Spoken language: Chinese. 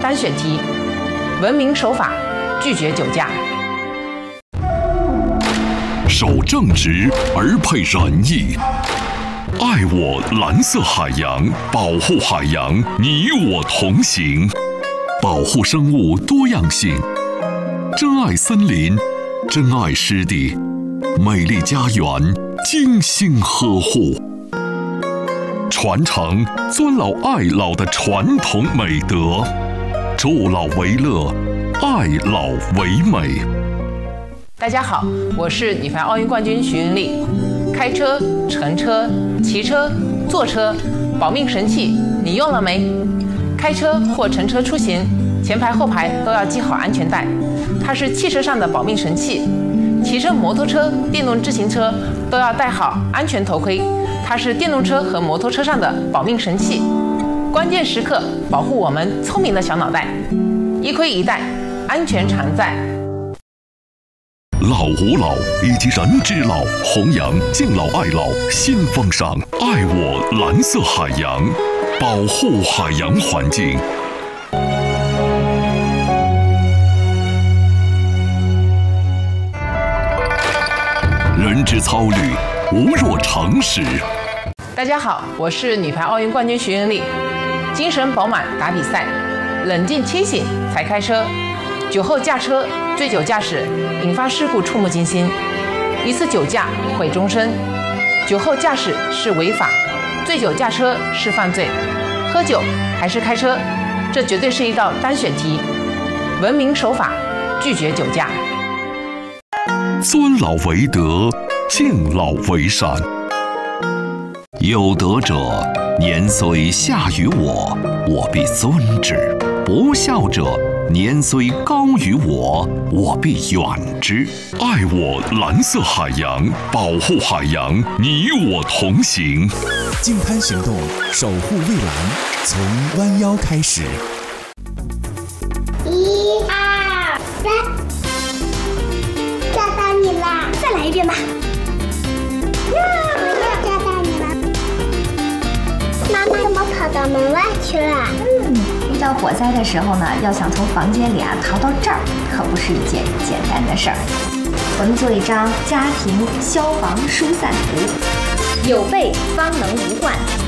单选题：文明守法，拒绝酒驾。 守正直而配仁义，爱我蓝色海洋，保护海洋，你我同行，保护生物多样性，珍爱森林，珍爱湿地，美丽家园，精心呵护，传承尊老爱老的传统美德，助老为乐，爱老为美。 大家好，我是女排奥运冠军徐云丽。开车、乘车、骑车、坐车，保命神器你用了没？开车或乘车出行，前排后排都要系好安全带，它是汽车上的保命神器。骑乘摩托车、电动自行车都要戴好安全头盔，它是电动车和摩托车上的保命神器。关键时刻保护我们聪明的小脑袋，一盔一带，安全常在。 老吾老以及人之老，弘扬敬老爱老新风尚，爱我蓝色海洋，保护海洋环境。人之操虑，无若常识。 大家好，我是女排奥运冠军徐云丽。精神饱满打比赛，冷静清醒才开车。酒后驾车、醉酒驾驶引发事故触目惊心，一次酒驾毁终身。酒后驾驶是违法，醉酒驾车是犯罪。喝酒还是开车，这绝对是一道单选题。文明守法，拒绝酒驾。 尊老为德，敬老为善。有德者，年虽下于我，我必尊之；不孝者，年虽高于我，我必远之。爱我蓝色海洋，保护海洋，你我同行。 净滩行动，守护蔚蓝，从弯腰开始。 1、2、3，抓到你啦！再来一遍吧。抓到你了。妈妈怎么跑到门外去了？ 遇到火灾的时候呢，要想从房间里逃到这儿，可不是一件简单的事儿。我们做一张家庭消防疏散图，有备方能无患。